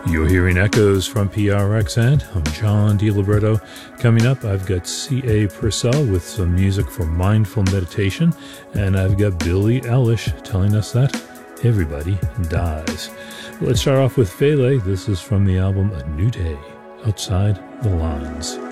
You're hearing echoes from PRXN. I'm John DiLibretto. Coming up, I've got C.A. Purcell with some music for mindful meditation, and I've got Billie Eilish telling us that everybody dies. Let's start off with Fele. This is from the album A New Day, Outside the Lines.